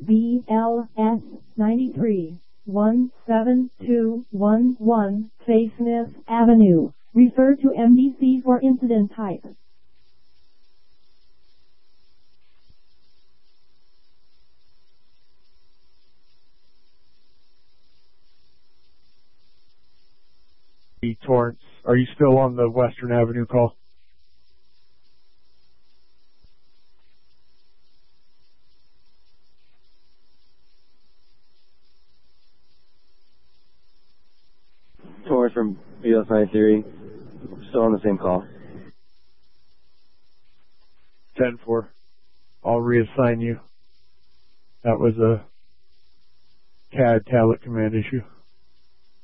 BLS 93 17211 Faceness Avenue. Refer to MDC for incident type. Torrance, are you still on the Western Avenue call? Torrance from BLS 93, still on the same call. 10-4. I'll reassign you. That was a CAD tablet command issue.